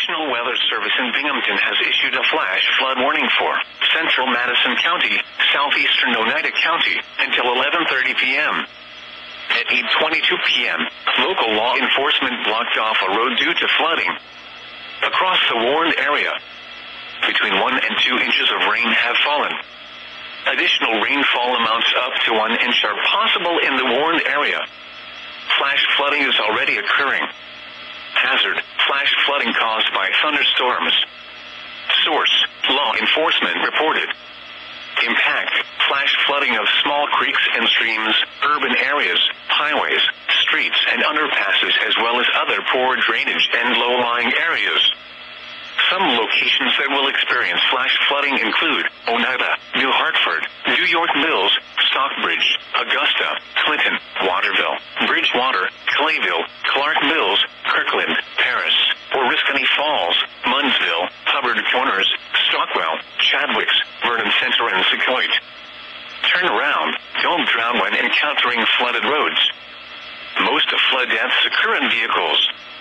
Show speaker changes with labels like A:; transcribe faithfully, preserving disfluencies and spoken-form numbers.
A: National Weather Service in Binghamton has issued a flash flood warning for central Madison County, southeastern Oneida County, until eleven thirty p.m. At eight twenty-two p.m., local law enforcement blocked off a road due to flooding. Across the warned area, between one and two inches of rain have fallen. Additional rainfall amounts up to one inch are possible in the warned area. Flash flooding is already occurring. Hazard, flash flooding caused by thunderstorms. Source, law enforcement reported. Impact, flash flooding of small creeks and streams, urban areas, highways, streets and underpasses as well as other poor drainage and low-lying areas. Some locations that will experience flash flooding include Oneida, New Hartford, New York Mills, Stockbridge, Augusta, Clinton, Waterville, Bridgewater, Clayville, Clark Mills, Kirkland, Paris, Oriskany Falls, Munnsville, Hubbard Corners, Stockwell, Chadwicks, Vernon Center and Secoit. Turn around, don't drown when encountering flooded roads. Most flood deaths occur in vehicles.